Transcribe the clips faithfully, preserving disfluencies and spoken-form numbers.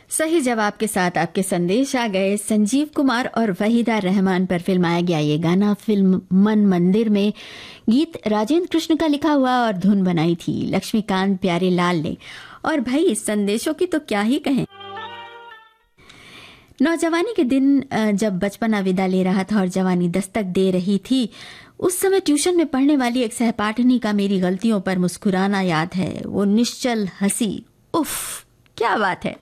सही जवाब के साथ आपके संदेश आ गए। संजीव कुमार और वहीदा रहमान पर फिल्माया गया ये गाना फिल्म मन मंदिर में गीत राजेंद्र कृष्ण का लिखा हुआ और धुन बनाई थी लक्ष्मीकांत प्यारेलाल ने। और भाई इस संदेशों की तो क्या ही कहें। नौजवानी के दिन जब बचपना विदा ले रहा था और जवानी दस्तक दे रही थी, उस समय ट्यूशन में पढ़ने वाली एक सहपाठनी का मेरी गलतियों पर मुस्कुराना याद है। वो निश्चल हंसी, उफ क्या बात है।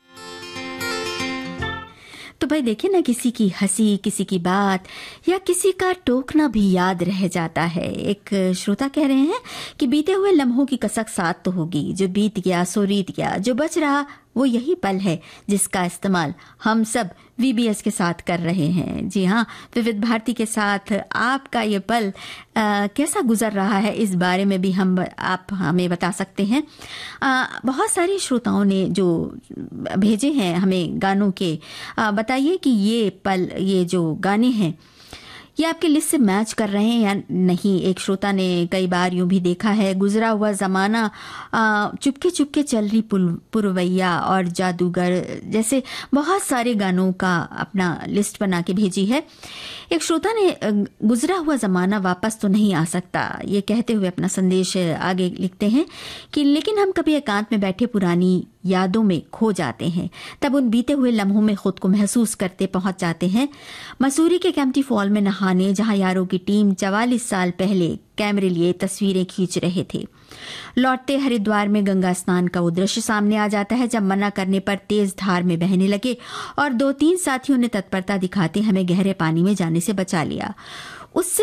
तो भाई देखिए ना, किसी की हंसी, किसी की बात या किसी का टोकना भी याद रह जाता है। एक श्रोता कह रहे हैं कि बीते हुए लम्हों की कसक साथ तो होगी, जो बीत गया सो रीत गया, जो बच रहा वो यही पल है जिसका इस्तेमाल हम सब वीबीएस के साथ कर रहे हैं। जी हाँ, विविध भारती के साथ आपका ये पल आ, कैसा गुजर रहा है, इस बारे में भी हम आप हमें बता सकते हैं। आ, बहुत सारे श्रोताओं ने जो भेजे हैं हमें गानों के, आ, बताइए कि ये पल, ये जो गाने हैं ये आपके लिस्ट से मैच कर रहे हैं या नहीं। एक श्रोता ने कई बार यूं भी देखा है, गुजरा हुआ जमाना, चुपके चुपके चल रही पुरवैया और जादूगर जैसे बहुत सारे गानों का अपना लिस्ट बना के भेजी है। एक श्रोता ने गुजरा हुआ जमाना वापस तो नहीं आ सकता, ये कहते हुए अपना संदेश आगे लिखते हैं कि लेकिन हम कभी एकांत में बैठे पुरानी यादों में खो जाते हैं, तब उन बीते हुए लम्हों में खुद को महसूस करते पहुंच जाते हैं मसूरी के कैंपटी फॉल में नहाने, जहां यारों की टीम चवालीस साल पहले कैमरे लिए तस्वीरें खींच रहे थे। लौटते हरिद्वार में गंगा स्नान का वो दृश्य सामने आ जाता है जब मना करने पर तेज धार में बहने लगे और दो तीन साथियों ने तत्परता दिखाते हमें गहरे पानी में जाने से बचा लिया। उससे